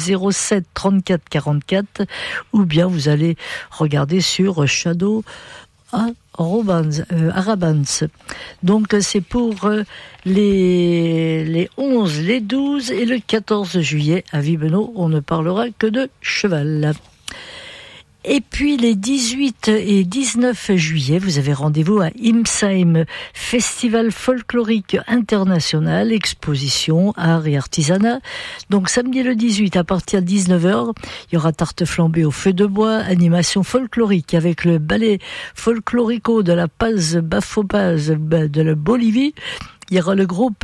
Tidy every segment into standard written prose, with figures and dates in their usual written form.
07 34 44 ou bien vous allez regarder sur Shadow Arabans. Donc c'est pour les 11, les 12 et le 14 juillet à Vibeno. On ne parlera que de cheval. Et puis les 18 et 19 juillet, vous avez rendez-vous à Imsheim, Festival folklorique international, exposition, art et artisanat. Donc samedi le 18 à partir de 19h, il y aura tarte flambée au feu de bois, animation folklorique avec le ballet folklorico de la Paz Bafopaz de la Bolivie. Il y aura le groupe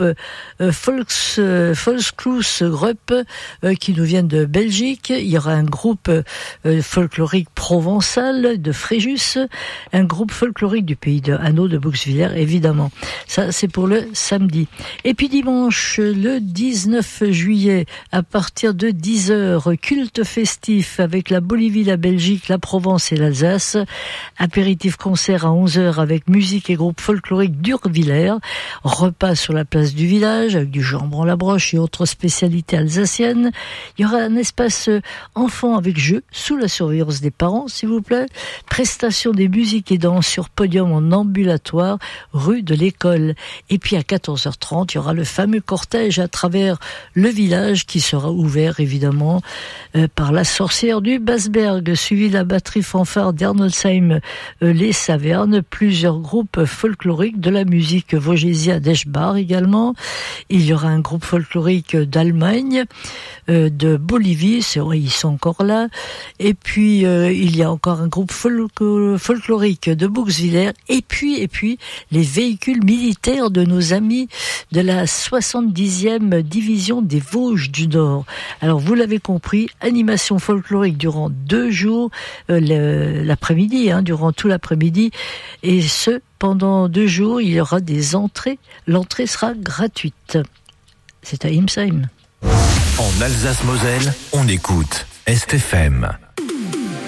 Volksklus Grupp qui nous vient de Belgique. Il y aura un groupe folklorique provençal de Fréjus, un groupe folklorique du pays de Hanau, de Bouxwiller, évidemment. Ça, c'est pour le samedi. Et puis dimanche, le 19 juillet, à partir de 10h, culte festif avec la Bolivie, la Belgique, la Provence et l'Alsace. Apéritif concert à 11h avec musique et groupe folklorique d'Urvillers. Repas sur la place du village avec du jambon à la broche et autres spécialités alsaciennes. Il y aura un espace enfant avec jeux sous la surveillance des parents, s'il vous plaît. Prestation des musiques et danses sur podium en ambulatoire rue de l'École. Et puis à 14h30, il y aura le fameux cortège à travers le village qui sera ouvert évidemment par la sorcière du Basberg, suivi de la batterie fanfare d'Ernolsheim, les Savernes, plusieurs groupes folkloriques de la musique vosgésia d'Eschbar également. Il y aura un groupe folklorique d'Allemagne, de Bolivie, c'est vrai, ils sont encore là. Et puis il y a encore un groupe folklorique de Bouxwiller. Et puis les véhicules militaires de nos amis de la 70e division des Vosges du Nord. Alors vous l'avez compris, animation folklorique durant 2 jours, l'après-midi, durant tout l'après-midi, et ce pendant 2 jours. Il y aura des entrées. L'entrée sera gratuite. C'est à Imsheim. En Alsace-Moselle, on écoute Est FM.